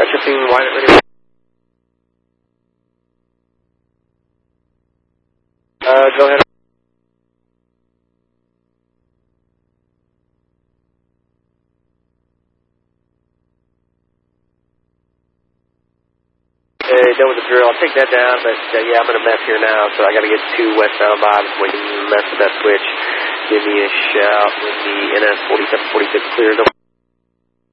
Right shifting, wide ready. Go ahead. Done with the drill. I'll take that down, but yeah, I'm in a mess here now, so I got to get to westbound vibes. When you mess with that switch, give me a shout when the NS 4746 clears up.